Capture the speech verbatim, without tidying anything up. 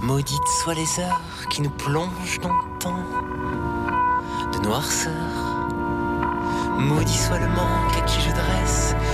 Maudites soient les heures qui nous plongent dans tant de noirceur. Maudit soit le manque à qui je dresse